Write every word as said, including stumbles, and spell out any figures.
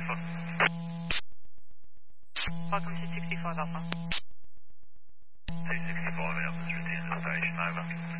Alpha. Welcome to sixty-five Alpha. Hey, sixty-five Alpha's retained the station, over.